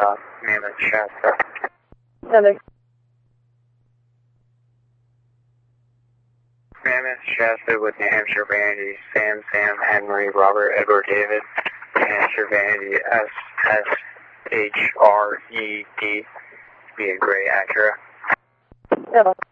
Mammoth Shasta. Another. Mammoth Shasta with New Hampshire Vanity, Sam, Henry, Robert, Edward, David, New Hampshire Vanity, SSHRED, be a Gray Acura. Another.